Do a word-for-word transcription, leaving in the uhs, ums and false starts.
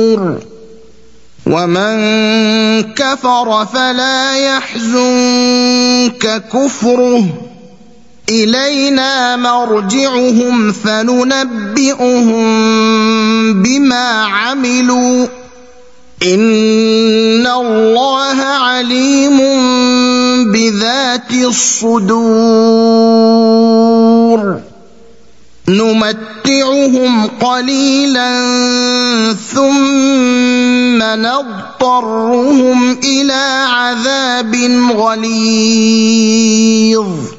ومن كفر فلا يحزنك كفره إلينا مرجعهم فننبئهم بما عملوا إن الله عليم بذات الصدور نمتعهم قليلا ثم نضطرهم إلى عذاب غليظ